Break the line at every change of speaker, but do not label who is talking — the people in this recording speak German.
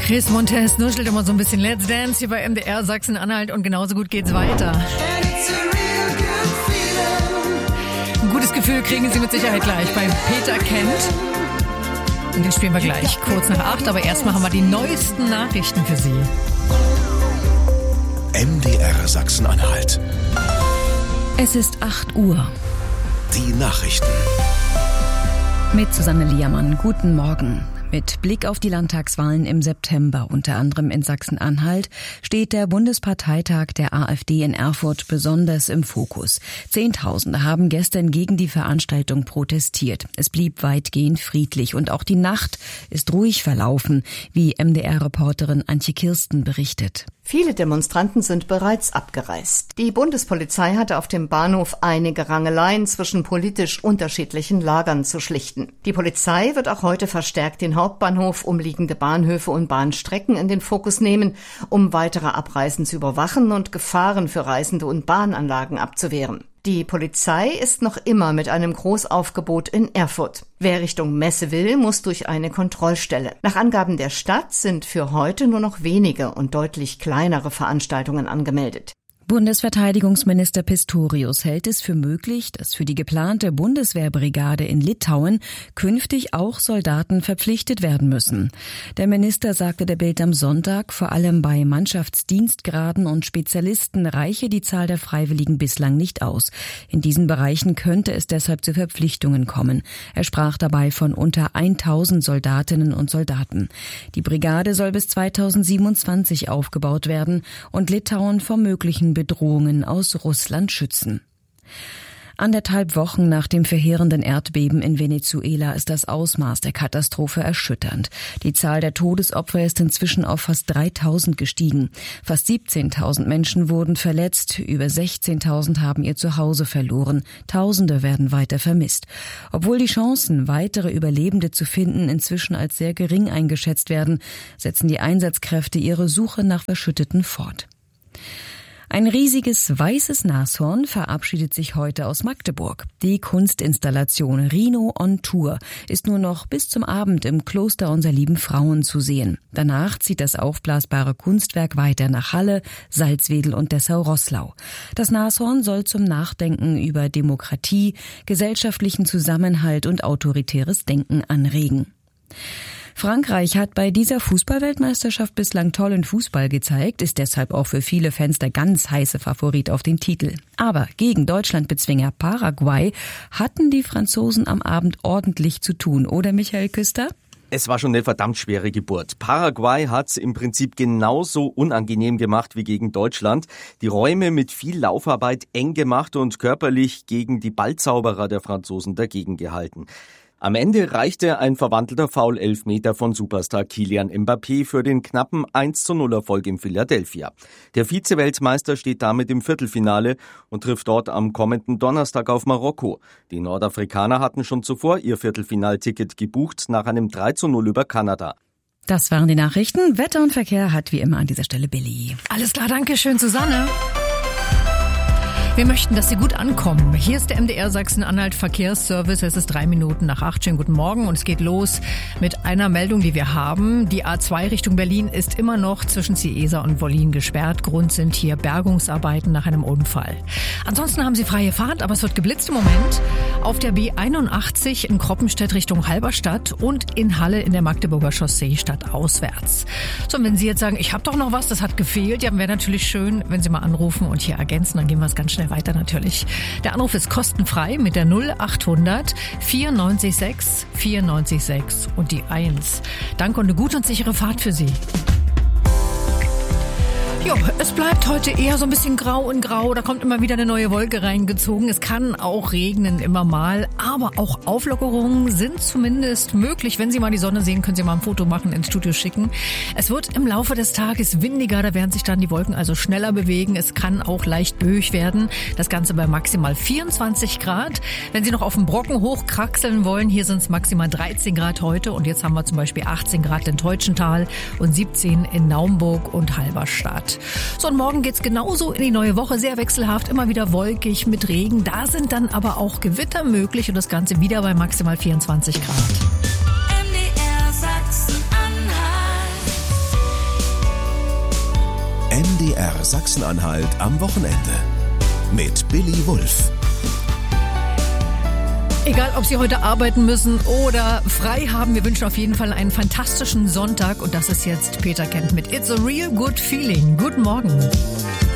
Chris Montez nuschelt immer so ein bisschen Let's Dance hier bei MDR Sachsen-Anhalt und genauso gut geht's weiter. Ein gutes Gefühl kriegen Sie mit Sicherheit gleich bei Peter Kent. Und den spielen wir gleich kurz nach 8, aber erst machen wir die neuesten Nachrichten für Sie.
MDR Sachsen-Anhalt.
Es ist 8 Uhr.
Die Nachrichten.
Mit Susanne Liermann. Guten Morgen. Mit Blick auf die Landtagswahlen im September, unter anderem in Sachsen-Anhalt, steht der Bundesparteitag der AfD in Erfurt besonders im Fokus. Zehntausende haben gestern gegen die Veranstaltung protestiert. Es blieb weitgehend friedlich und auch die Nacht ist ruhig verlaufen, wie MDR-Reporterin Antje Kirsten berichtet.
Viele Demonstranten sind bereits abgereist. Die Bundespolizei hatte auf dem Bahnhof einige Rangeleien zwischen politisch unterschiedlichen Lagern zu schlichten. Die Polizei wird auch heute verstärkt den Hauptbahnhof, umliegende Bahnhöfe und Bahnstrecken in den Fokus nehmen, um weitere Abreisen zu überwachen und Gefahren für Reisende und Bahnanlagen abzuwehren. Die Polizei ist noch immer mit einem Großaufgebot in Erfurt. Wer Richtung Messe will, muss durch eine Kontrollstelle. Nach Angaben der Stadt sind für heute nur noch wenige und deutlich kleinere Veranstaltungen angemeldet.
Bundesverteidigungsminister Pistorius hält es für möglich, dass für die geplante Bundeswehrbrigade in Litauen künftig auch Soldaten verpflichtet werden müssen. Der Minister sagte der Bild am Sonntag, vor allem bei Mannschaftsdienstgraden und Spezialisten reiche die Zahl der Freiwilligen bislang nicht aus. In diesen Bereichen könnte es deshalb zu Verpflichtungen kommen. Er sprach dabei von unter 1000 Soldatinnen und Soldaten. Die Brigade soll bis 2027 aufgebaut werden und Litauen vor möglichen Bedrohungen aus Russland schützen. 1,5 Wochen nach dem verheerenden Erdbeben in Venezuela ist das Ausmaß der Katastrophe erschütternd. Die Zahl der Todesopfer ist inzwischen auf fast 3.000 gestiegen. Fast 17.000 Menschen wurden verletzt, über 16.000 haben ihr Zuhause verloren. Tausende werden weiter vermisst. Obwohl die Chancen, weitere Überlebende zu finden, inzwischen als sehr gering eingeschätzt werden, setzen die Einsatzkräfte ihre Suche nach Verschütteten fort. Ein riesiges weißes Nashorn verabschiedet sich heute aus Magdeburg. Die Kunstinstallation Rhino on Tour ist nur noch bis zum Abend im Kloster Unser Lieben Frauen zu sehen. Danach zieht das aufblasbare Kunstwerk weiter nach Halle, Salzwedel und Dessau-Roßlau. Das Nashorn soll zum Nachdenken über Demokratie, gesellschaftlichen Zusammenhalt und autoritäres Denken anregen. Frankreich hat bei dieser Fußballweltmeisterschaft bislang tollen Fußball gezeigt, ist deshalb auch für viele Fans der ganz heiße Favorit auf den Titel. Aber gegen Deutschlandbezwinger Paraguay hatten die Franzosen am Abend ordentlich zu tun, oder Michael Küster?
Es war schon eine verdammt schwere Geburt. Paraguay hat's im Prinzip genauso unangenehm gemacht wie gegen Deutschland. Die Räume mit viel Laufarbeit eng gemacht und körperlich gegen die Ballzauberer der Franzosen dagegen gehalten. Am Ende reichte ein verwandelter Foul-Elfmeter von Superstar Kylian Mbappé für den knappen 1:0-Erfolg in Philadelphia. Der Vize-Weltmeister steht damit im Viertelfinale und trifft dort am kommenden Donnerstag auf Marokko. Die Nordafrikaner hatten schon zuvor ihr Viertelfinalticket gebucht nach einem 3:0 über Kanada.
Das waren die Nachrichten. Wetter und Verkehr hat wie immer an dieser Stelle Billy.
Alles klar, danke schön, Susanne. Wir möchten, dass Sie gut ankommen. Hier ist der MDR Sachsen-Anhalt Verkehrsservice. Es ist 3 Minuten nach 8. Schönen guten Morgen und es geht los mit einer Meldung, die wir haben. Die A2 Richtung Berlin ist immer noch zwischen Ciesa und Wollin gesperrt. Grund sind hier Bergungsarbeiten nach einem Unfall. Ansonsten haben Sie freie Fahrt, aber es wird geblitzt im Moment auf der B81 in Kroppenstedt Richtung Halberstadt und in Halle in der Magdeburger Chaussee stadtauswärts. So, und wenn Sie jetzt sagen, ich habe doch noch was, das hat gefehlt, ja, wäre natürlich schön, wenn Sie mal anrufen und hier ergänzen, dann gehen wir es ganz schnell weiter natürlich. Der Anruf ist kostenfrei mit der 0800 94 94 und die 1. Danke und eine gute und sichere Fahrt für Sie. Jo, es bleibt heute eher so ein bisschen grau in grau. Da kommt immer wieder eine neue Wolke reingezogen. Es kann auch regnen immer mal. Aber auch Auflockerungen sind zumindest möglich. Wenn Sie mal die Sonne sehen, können Sie mal ein Foto machen, ins Studio schicken. Es wird im Laufe des Tages windiger. Da werden sich dann die Wolken also schneller bewegen. Es kann auch leicht böig werden. Das Ganze bei maximal 24 Grad. Wenn Sie noch auf dem Brocken hochkraxeln wollen, hier sind es maximal 13 Grad heute. Und jetzt haben wir zum Beispiel 18 Grad in Teutschenthal und 17 in Naumburg und Halberstadt. So, und morgen geht's genauso in die neue Woche, sehr wechselhaft, immer wieder wolkig mit Regen. Da sind dann aber auch Gewitter möglich und das Ganze wieder bei maximal 24 Grad.
MDR Sachsen-Anhalt.
MDR Sachsen-Anhalt am Wochenende. Mit Billy Wulff.
Egal, ob Sie heute arbeiten müssen oder frei haben, wir wünschen auf jeden Fall einen fantastischen Sonntag. Und das ist jetzt Peter Kent mit It's a Real Good Feeling. Guten Morgen.